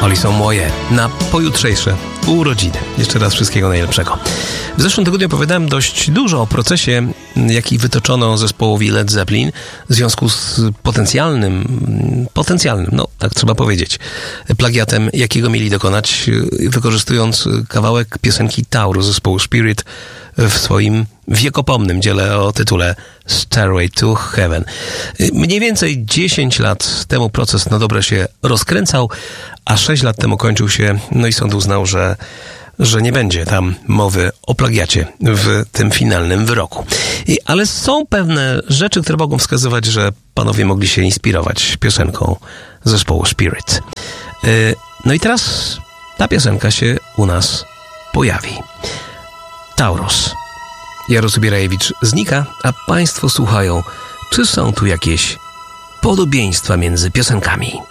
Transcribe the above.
Oni są moje na pojutrzejsze urodziny. Jeszcze raz wszystkiego najlepszego. W zeszłym tygodniu opowiadałem dość dużo o procesie, jaki wytoczono zespołowi Led Zeppelin w związku z potencjalnym, no tak trzeba powiedzieć, plagiatem, jakiego mieli dokonać, wykorzystując kawałek piosenki Taurus zespołu Spirit w swoim wiekopomnym dziele o tytule Stairway to Heaven. Mniej więcej 10 lat temu proces na dobre się rozkręcał, a 6 lat temu kończył się, no i sąd uznał, że nie będzie tam mowy o plagiacie w tym finalnym wyroku. Ale są pewne rzeczy, które mogą wskazywać, że panowie mogli się inspirować piosenką zespołu Spirit. No i teraz ta piosenka się u nas pojawi. Taurus. Jarosław Bierajewicz znika, a państwo słuchają, czy są tu jakieś podobieństwa między piosenkami.